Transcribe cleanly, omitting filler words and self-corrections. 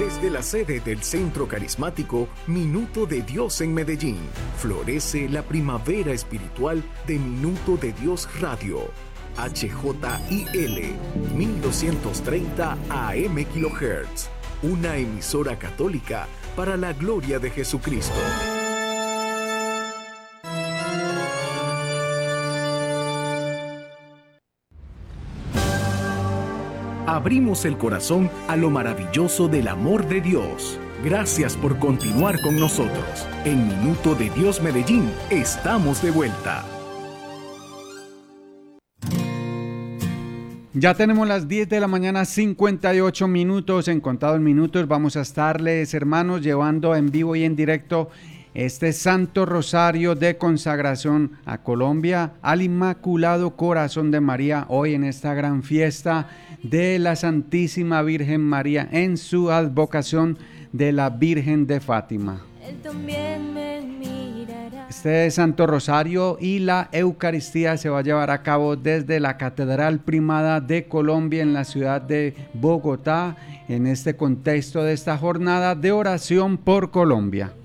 Desde la sede del Centro Carismático Minuto de Dios en Medellín, florece la primavera espiritual de Minuto de Dios Radio. HJIL 1230 AM kHz, una emisora católica para la gloria de Jesucristo. Abrimos el corazón a lo maravilloso del amor de Dios. Gracias por continuar con nosotros. En Minuto de Dios Medellín, estamos de vuelta. Ya tenemos las 10 de la mañana, 58 minutos. En contados minutos vamos a estarles, hermanos, llevando en vivo y en directo este Santo Rosario de consagración a Colombia, al Inmaculado Corazón de María, hoy en esta gran fiesta de la Santísima Virgen María en su advocación de la Virgen de Fátima. Él también me mirará. Este Santo Rosario y la Eucaristía se va a llevar a cabo desde la Catedral Primada de Colombia en la ciudad de Bogotá, en este contexto de esta jornada de oración por Colombia.